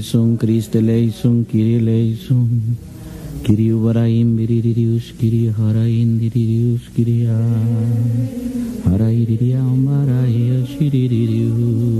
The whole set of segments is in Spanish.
eleison, Christe eleison, Kyrie eleison, Kyrie ubaraim biririus, Kyrie haraim diririus, Kyrie harairiam haraia shiriririus.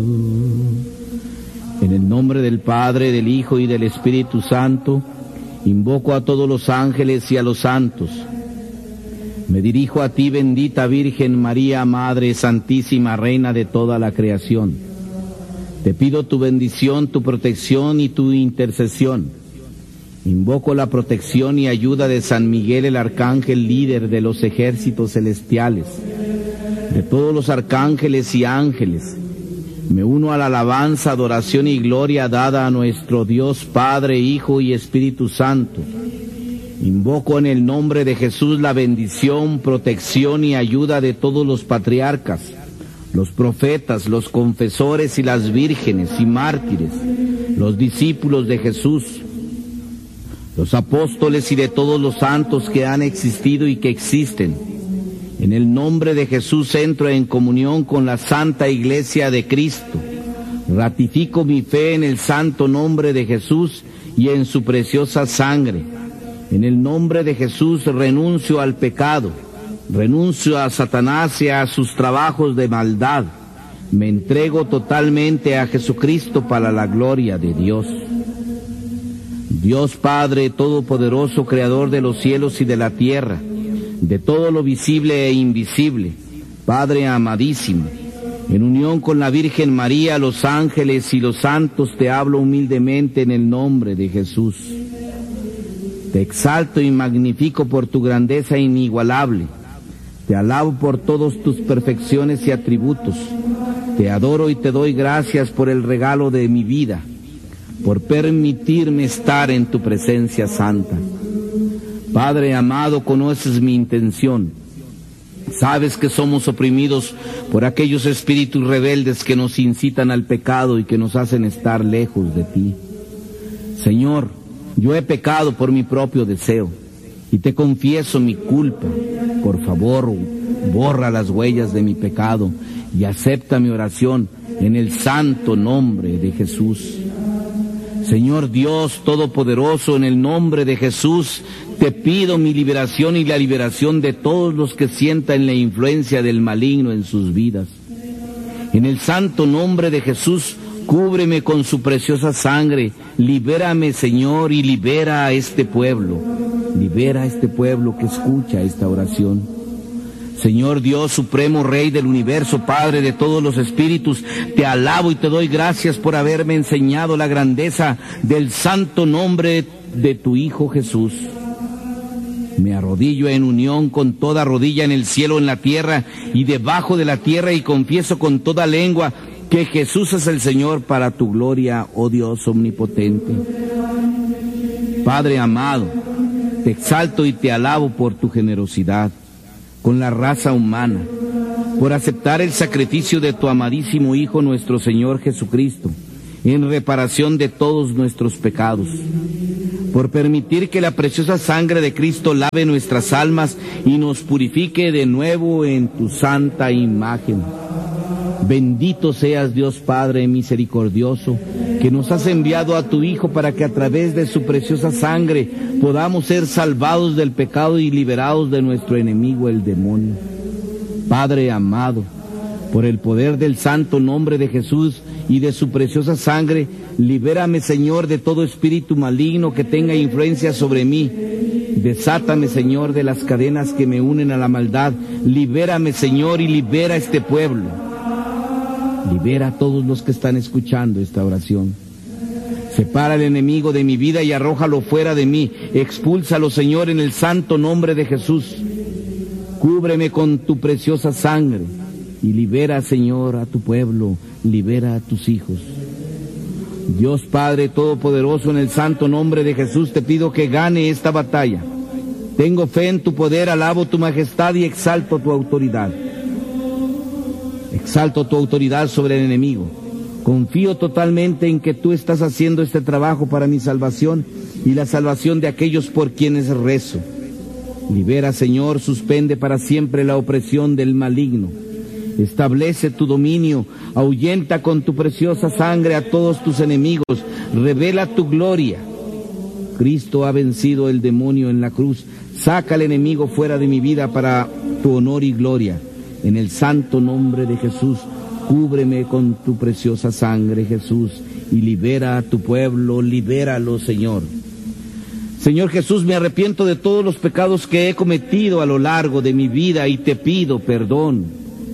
En el nombre del Padre, del Hijo y del Espíritu Santo, invoco a todos los ángeles y a los santos. Me dirijo a ti, bendita Virgen María, Madre Santísima, Reina de toda la creación. Te pido tu bendición, tu protección y tu intercesión. Invoco la protección y ayuda de San Miguel, el arcángel líder de los ejércitos celestiales, de todos los arcángeles y ángeles. Me uno a la alabanza, adoración y gloria dada a nuestro Dios Padre, Hijo y Espíritu Santo. Invoco en el nombre de Jesús la bendición, protección y ayuda de todos los patriarcas, los profetas, los confesores y las vírgenes y mártires, los discípulos de Jesús, los apóstoles y de todos los santos que han existido y que existen. En el nombre de Jesús entro en comunión con la Santa Iglesia de Cristo. Ratifico mi fe en el santo nombre de Jesús y en su preciosa sangre. En el nombre de Jesús renuncio al pecado, renuncio a Satanás y a sus trabajos de maldad. Me entrego totalmente a Jesucristo para la gloria de Dios. Dios Padre Todopoderoso, Creador de los cielos y de la tierra, de todo lo visible e invisible, Padre amadísimo, en unión con la Virgen María, los ángeles y los santos, te hablo humildemente en el nombre de Jesús. Te exalto y magnifico por tu grandeza inigualable. Te alabo por todas tus perfecciones y atributos. Te adoro y te doy gracias por el regalo de mi vida, por permitirme estar en tu presencia santa. Padre amado, conoces mi intención. Sabes que somos oprimidos por aquellos espíritus rebeldes que nos incitan al pecado y que nos hacen estar lejos de ti. Señor, yo he pecado por mi propio deseo y te confieso mi culpa. Por favor, borra las huellas de mi pecado y acepta mi oración en el santo nombre de Jesús. Señor Dios Todopoderoso, en el nombre de Jesús, te pido mi liberación y la liberación de todos los que sientan la influencia del maligno en sus vidas. En el santo nombre de Jesús, cúbreme con su preciosa sangre. Libérame, Señor, y libera a este pueblo. Libera a este pueblo que escucha esta oración. Señor Dios Supremo, Rey del universo, Padre de todos los espíritus, te alabo y te doy gracias por haberme enseñado la grandeza del santo nombre de tu Hijo Jesús. Me arrodillo en unión con toda rodilla en el cielo, en la tierra y debajo de la tierra, y confieso con toda lengua que Jesús es el Señor, para tu gloria, oh Dios omnipotente. Padre amado, te exalto y te alabo por tu generosidad con la raza humana, por aceptar el sacrificio de tu amadísimo Hijo, nuestro Señor Jesucristo, en reparación de todos nuestros pecados, por permitir que la preciosa sangre de Cristo lave nuestras almas y nos purifique de nuevo en tu santa imagen. Bendito seas, Dios Padre misericordioso, que nos has enviado a tu Hijo para que a través de su preciosa sangre podamos ser salvados del pecado y liberados de nuestro enemigo, el demonio. Padre amado, por el poder del santo nombre de Jesús y de su preciosa sangre, libérame, Señor, de todo espíritu maligno que tenga influencia sobre mí. Desátame, Señor, de las cadenas que me unen a la maldad. Libérame, Señor, y libera a este pueblo. Libera a todos los que están escuchando esta oración. Separa al enemigo de mi vida y arrójalo fuera de mí. Expúlsalo, Señor, en el santo nombre de Jesús. Cúbreme con tu preciosa sangre y libera, Señor, a tu pueblo. Libera a tus hijos. Dios Padre Todopoderoso, en el santo nombre de Jesús te pido que gane esta batalla. Tengo fe en tu poder, alabo tu majestad y exalto tu autoridad. Exalto tu autoridad sobre el enemigo. Confío totalmente en que tú estás haciendo este trabajo para mi salvación y la salvación de aquellos por quienes rezo. Libera, Señor, suspende para siempre la opresión del maligno. Establece tu dominio, ahuyenta con tu preciosa sangre a todos tus enemigos, revela tu gloria. Cristo ha vencido el demonio en la cruz. Saca al enemigo fuera de mi vida para tu honor y gloria. En el santo nombre de Jesús, cúbreme con tu preciosa sangre, Jesús, y libera a tu pueblo, libéralo, Señor. Señor Jesús, me arrepiento de todos los pecados que he cometido a lo largo de mi vida y te pido perdón.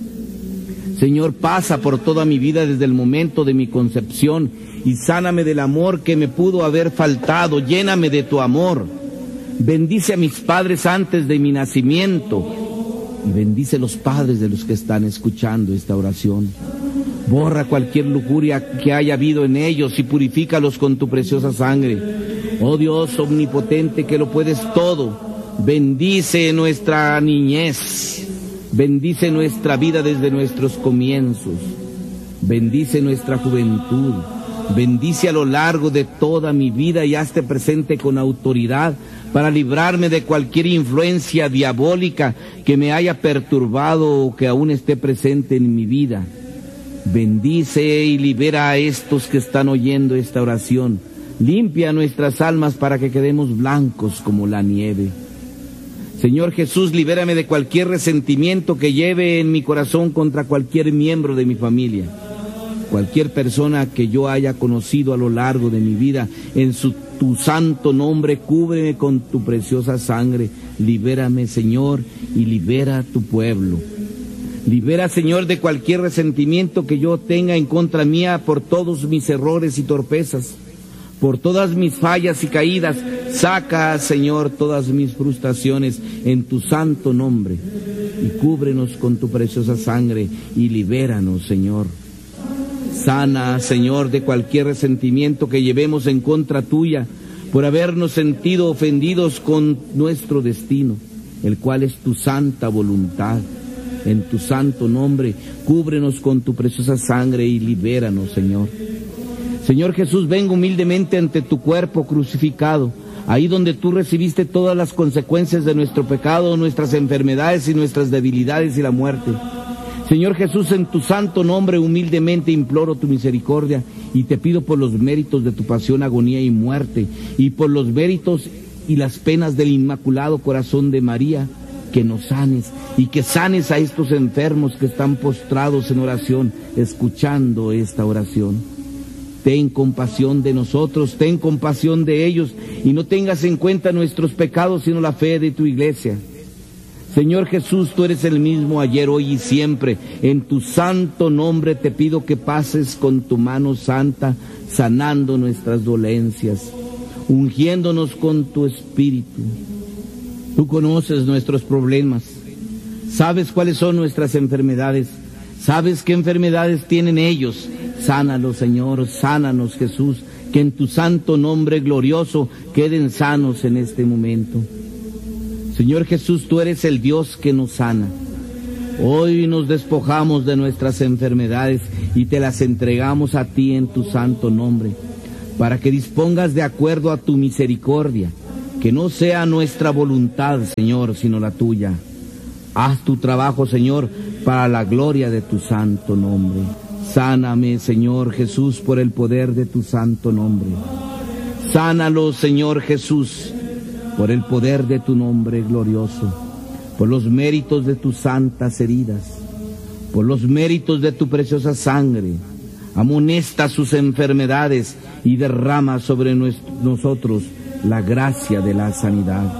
Señor, pasa por toda mi vida desde el momento de mi concepción y sáname del amor que me pudo haber faltado, lléname de tu amor. Bendice a mis padres antes de mi nacimiento y bendice a los padres de los que están escuchando esta oración. Borra cualquier lujuria que haya habido en ellos y purifícalos con tu preciosa sangre. Oh Dios omnipotente, que lo puedes todo, bendice nuestra niñez, bendice nuestra vida desde nuestros comienzos, bendice nuestra juventud, bendice a lo largo de toda mi vida y hazte presente con autoridad para librarme de cualquier influencia diabólica que me haya perturbado o que aún esté presente en mi vida. Bendice y libera a estos que están oyendo esta oración. Limpia nuestras almas para que quedemos blancos como la nieve. Señor Jesús, libérame de cualquier resentimiento que lleve en mi corazón contra cualquier miembro de mi familia. Cualquier persona que yo haya conocido a lo largo de mi vida, tu santo nombre, cúbreme con tu preciosa sangre. Libérame, Señor, y libera a tu pueblo. Libera, Señor, de cualquier resentimiento que yo tenga en contra mía por todos mis errores y torpezas, por todas mis fallas y caídas. Saca, Señor, todas mis frustraciones en tu santo nombre y cúbrenos con tu preciosa sangre y libéranos, Señor. Sana, Señor, de cualquier resentimiento que llevemos en contra tuya por habernos sentido ofendidos con nuestro destino, el cual es tu santa voluntad. En tu santo nombre, cúbrenos con tu preciosa sangre y libéranos, Señor. Señor Jesús, vengo humildemente ante tu cuerpo crucificado, ahí donde tú recibiste todas las consecuencias de nuestro pecado, nuestras enfermedades y nuestras debilidades y la muerte. Señor Jesús, en tu santo nombre humildemente imploro tu misericordia y te pido por los méritos de tu pasión, agonía y muerte, y por los méritos y las penas del Inmaculado Corazón de María, que nos sanes y que sanes a estos enfermos que están postrados en oración, escuchando esta oración. Ten compasión de nosotros, ten compasión de ellos, y no tengas en cuenta nuestros pecados, sino la fe de tu iglesia. Señor Jesús, tú eres el mismo ayer, hoy y siempre. En tu santo nombre te pido que pases con tu mano santa, sanando nuestras dolencias, ungiéndonos con tu espíritu. Tú conoces nuestros problemas, sabes cuáles son nuestras enfermedades, sabes qué enfermedades tienen ellos. Sánalos, Señor, sánanos, Jesús, que en tu santo nombre glorioso queden sanos en este momento. Señor Jesús, tú eres el Dios que nos sana. Hoy nos despojamos de nuestras enfermedades y te las entregamos a ti en tu santo nombre, para que dispongas de acuerdo a tu misericordia. Que no sea nuestra voluntad, Señor, sino la tuya. Haz tu trabajo, Señor, para la gloria de tu santo nombre. Sáname, Señor Jesús, por el poder de tu santo nombre. Sánalo, Señor Jesús, por el poder de tu nombre glorioso, por los méritos de tus santas heridas, por los méritos de tu preciosa sangre. Amonesta sus enfermedades y derrama sobre nosotros la gracia de la sanidad.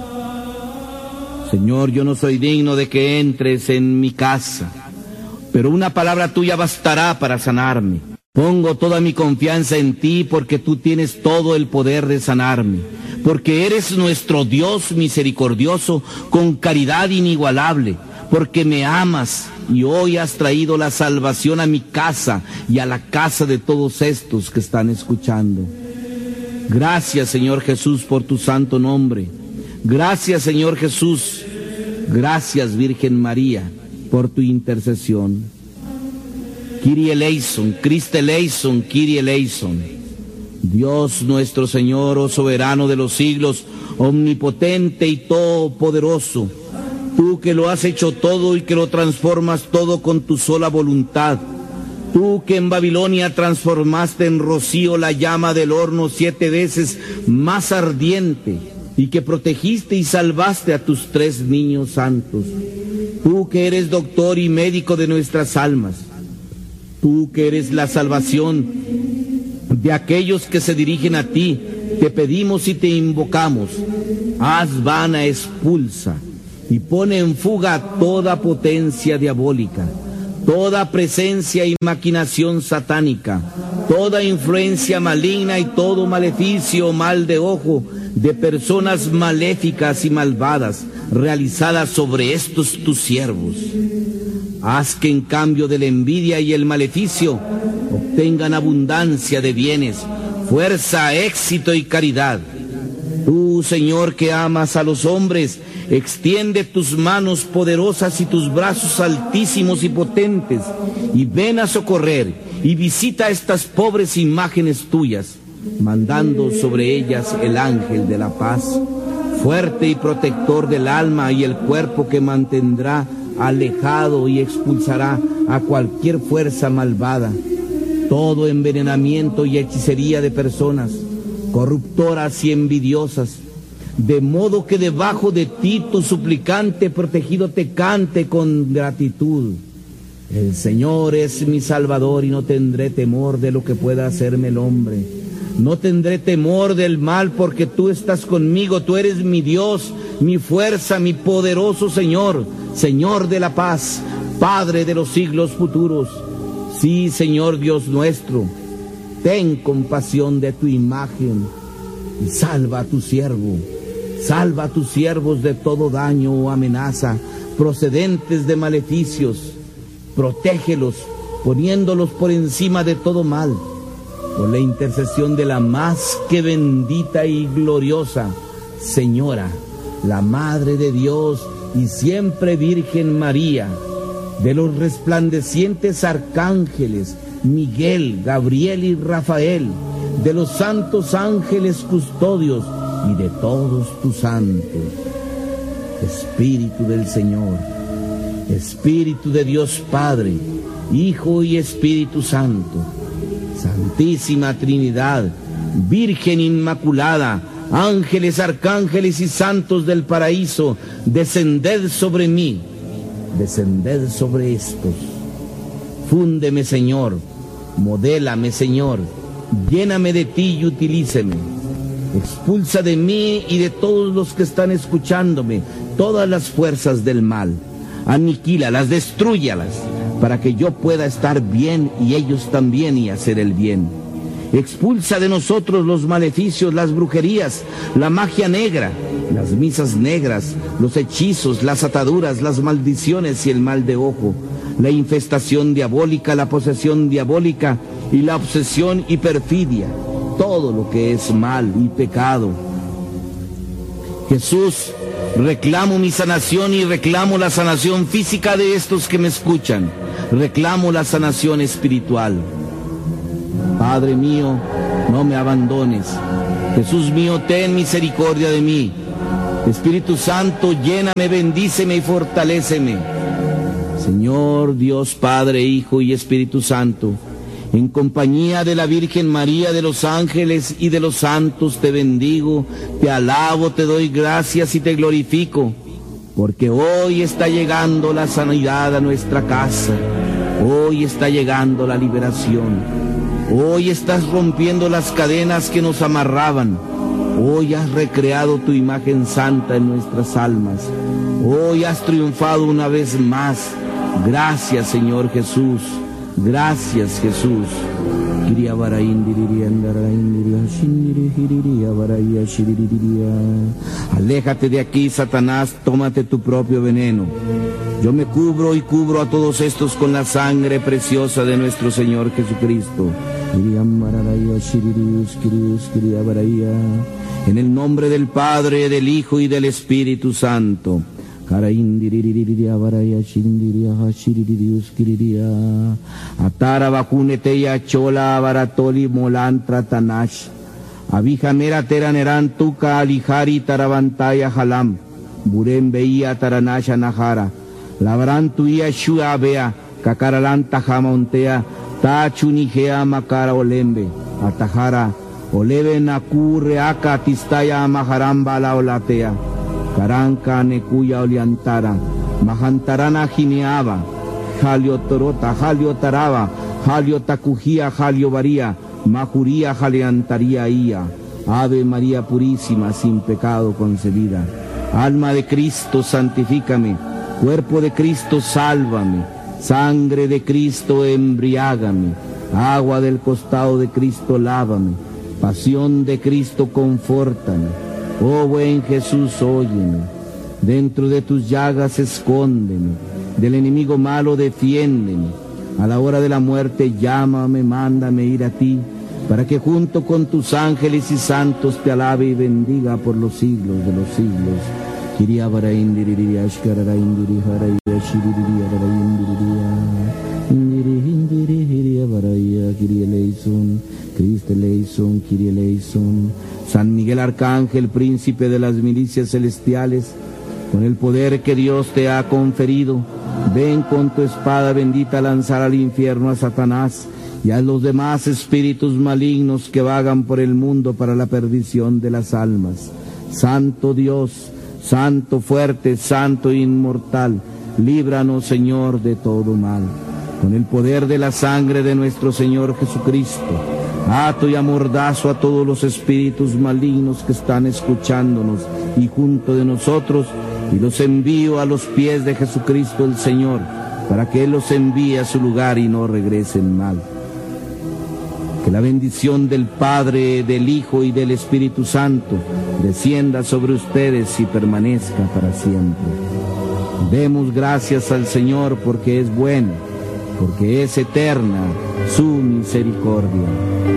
Señor, yo no soy digno de que entres en mi casa, pero una palabra tuya bastará para sanarme. Pongo toda mi confianza en ti porque tú tienes todo el poder de sanarme, porque eres nuestro Dios misericordioso con caridad inigualable, porque me amas y hoy has traído la salvación a mi casa y a la casa de todos estos que están escuchando. Gracias, Señor Jesús, por tu santo nombre. Gracias, Señor Jesús. Gracias, Virgen María, por tu intercesión. Kyrie eleison, Christe eleison, Kyrie eleison. Dios nuestro Señor, oh soberano de los siglos, omnipotente y todopoderoso, tú que lo has hecho todo y que lo transformas todo con tu sola voluntad, Tú que en Babilonia transformaste en rocío la llama del horno 7 veces más ardiente, y que protegiste y salvaste a tus 3 niños santos. Tú que eres doctor y médico de nuestras almas. Tú que eres la salvación de aquellos que se dirigen a ti, te pedimos y te invocamos. Haz vana, expulsa y pone en fuga toda potencia diabólica, toda presencia y maquinación satánica, toda influencia maligna y todo maleficio o mal de ojo de personas maléficas y malvadas realizadas sobre estos tus siervos. Haz que en cambio de la envidia y el maleficio obtengan abundancia de bienes, fuerza, éxito y caridad. Tú, Señor, que amas a los hombres, extiende tus manos poderosas y tus brazos altísimos y potentes, y ven a socorrer y visita estas pobres imágenes tuyas, mandando sobre ellas el ángel de la paz, fuerte y protector del alma y el cuerpo, que mantendrá alejado y expulsará a cualquier fuerza malvada, todo envenenamiento y hechicería de personas corruptoras y envidiosas, de modo que debajo de ti tu suplicante protegido te cante con gratitud. El Señor es mi Salvador y no tendré temor de lo que pueda hacerme el hombre. No tendré temor del mal, porque tú estás conmigo. Tú eres mi Dios, mi fuerza, mi poderoso Señor, Señor de la paz, Padre de los siglos futuros. Sí, Señor Dios nuestro, ten compasión de tu imagen y salva a tu siervo. Salva a tus siervos de todo daño o amenaza procedentes de maleficios. Protégelos, poniéndolos por encima de todo mal, por la intercesión de la más que bendita y gloriosa Señora, la Madre de Dios y siempre Virgen María, de los resplandecientes arcángeles Miguel, Gabriel y Rafael, de los santos ángeles custodios y de todos tus santos. Espíritu del Señor, Espíritu de Dios Padre, Hijo y Espíritu Santo, Santísima Trinidad, Virgen Inmaculada, ángeles, arcángeles y santos del paraíso, descended sobre mí, descended sobre estos. Fúndeme, Señor, modélame, Señor, lléname de ti y utilíceme. Expulsa de mí y de todos los que están escuchándome todas las fuerzas del mal. Aniquílalas, destrúyalas, para que yo pueda estar bien y ellos también, y hacer el bien. Expulsa de nosotros los maleficios, las brujerías, la magia negra, las misas negras, los hechizos, las ataduras, las maldiciones y el mal de ojo, la infestación diabólica, la posesión diabólica y la obsesión y perfidia, todo lo que es mal y pecado. Jesús, reclamo mi sanación y reclamo la sanación física de estos que me escuchan. Reclamo la sanación espiritual. Padre mío, no me abandones. Jesús mío, ten misericordia de mí. Espíritu Santo, lléname, bendíceme y fortaléceme. Señor Dios Padre, Hijo y Espíritu Santo, en compañía de la Virgen María, de los ángeles y de los santos, te bendigo, te alabo, te doy gracias y te glorifico, porque hoy está llegando la sanidad a nuestra casa, hoy está llegando la liberación, hoy estás rompiendo las cadenas que nos amarraban, hoy has recreado tu imagen santa en nuestras almas, hoy has triunfado una vez más. Gracias, Señor Jesús. Gracias, Jesús. Aléjate de aquí, Satanás, tómate tu propio veneno. Yo me cubro y cubro a todos estos con la sangre preciosa de nuestro Señor Jesucristo. En el nombre del Padre, del Hijo y del Espíritu Santo. Atara bajuneteya chola baratoli molantra tanash. Abijamera teraneran tuka alijari tarabantaya halam. Buren veía taranasha nahara. Labran tuya shua bea. Kakaralanta jamontea. tachunijea makara olembe, atajara, oleve nakure aka tistaya maharamba la olatea, karanka nekuya oliantara, mahantarana jineaba, jalio torota, jalio taraba, jalio takujía, jalio varía, majuría, jaleantaría ia. Ave María purísima, sin pecado concebida. Alma de Cristo, santifícame. Cuerpo de Cristo, sálvame. Sangre de Cristo, embriágame. Agua del costado de Cristo, lávame. Pasión de Cristo, confórtame. Oh buen Jesús, óyeme. Dentro de tus llagas, escóndeme. Del enemigo malo, defiéndeme. A la hora de la muerte, llámame, mándame ir a ti, para que junto con tus ángeles y santos te alabe y bendiga por los siglos de los siglos. San Miguel Arcángel, príncipe de las milicias celestiales, con el poder que Dios te ha conferido, ven con tu espada bendita a lanzar al infierno a Satanás y a los demás espíritus malignos que vagan por el mundo para la perdición de las almas. Santo Dios, Santo fuerte, Santo inmortal, líbranos, Señor, de todo mal. Con el poder de la sangre de nuestro Señor Jesucristo, ato y amordazo a todos los espíritus malignos que están escuchándonos y junto de nosotros, y los envío a los pies de Jesucristo el Señor, para que Él los envíe a su lugar y no regresen mal. Que la bendición del Padre, del Hijo y del Espíritu Santo descienda sobre ustedes y permanezca para siempre. Demos gracias al Señor porque es bueno, porque es eterna su misericordia.